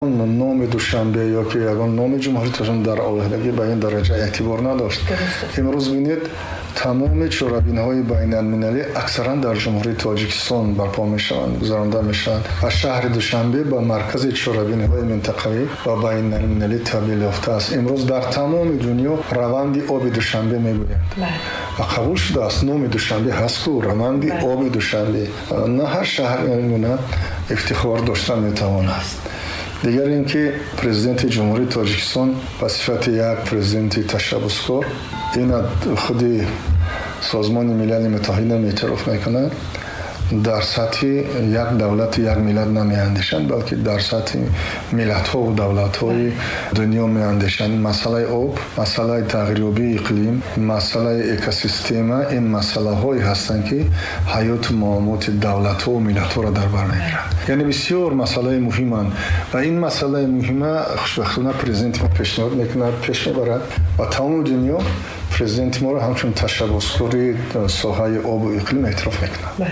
نام دوشنبه یا که یگان نام جمهوری تاجیکستان در علیحدگی به این درجه اعتبار نداشت. امروز ببینید تمام چرابین‌های بین‌المللی اکثرا در جمهوری تاجیکستان برپا میشوند، گذرانده میشوند. از شهر دوشنبه به مرکز چرابین‌های منطقه‌ای و بین‌المللی تبدیل یافته است. امروز در تمام دنیا روند آب دوشنبه میگویند. و قبول شده است نام دوشنبه هست که روند آب دوشنبه. نه هر شهر اینگونه افتخار داشته میتواند. دیگر اینکه پرزیدنت جمهوری تاجیکستان به صفت یک پرزیدنت تشبثکار این خود سازمان ملل متحد اعتراف میکنه، در سطح یک دولت یک ملت نمیاندیشند بلکه در سطح ملت ها و دولت های دنیا میاندیشند. مسئله آب، مسئله تغییریابی اقلیم، مسئله اکوسیستم، این مسئله هایی هستند که حیات مامات دولت ها و ملت ها را در بر میگیرند. یعنی بسیار مسئله مهمند و این مسئله مهمه خوشبختانه پرزیدنت ما پیشنهاد میکنه، پیش میبرد و تمام دنیا پرزیدنت ما را همچون تشبثکاری ساحه آب و اقلیم اعتراف میکنه.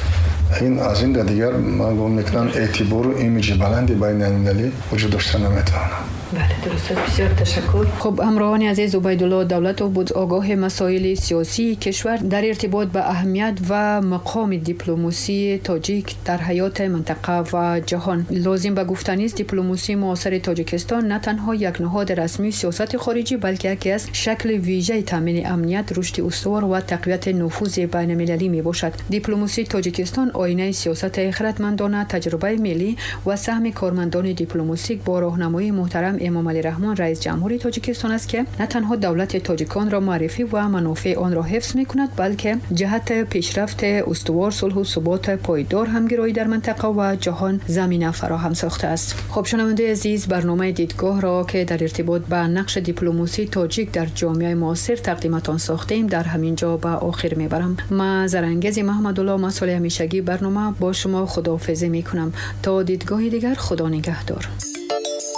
این از این دیگر من گفته میکنم اعتبار و ایمیج بلندی بین المللی وجود داشته نمیتونه. بله درست است. بسیار تشکر. خب همراهان عزیز، عبیدالله دولتوف بود آگاه مسائل سیاسی کشور در ارتباط به اهمیت و مقام دیپلماسی تاجیک در حیات منطقه و جهان. لازم به گفتن است دیپلماسی معاصر تاجیکستان نه تنها یک نهاد رسمی سیاست خارجی بلکه یکی از شکل ویژه تامین امنیت، رشد استوار و تقویت نفوذ بین المللی می باشد. دیپلماسی تاجیکستان آینه سیاست خردمندانه، تجربه ملی و سهم کارمندان دیپلماتیک با راهنمایی محترم امام علی رحمان رئیس جمهوری تاجیکستان است که نه تنها دولت تاجیکان را معرفی و منافع آن را حفظ می‌کند بلکه جهت پیشرفت استوار، صلح و ثبات پایدار، همگرایی در منطقه و جهان زمینه فراهم ساخته است. خب شنونده عزیز، برنامه دیدگاه را که در ارتباط با نقش دیپلماسی تاجیک در جامعه معاصر تقدیمتان ساختیم در همین جا به آخر میبرم. من زرانگیز محمدالله مسئول همیشگی برنامه با شما خداحافظی میکنم تا دیدگاه دیگر. خدا نگهدار.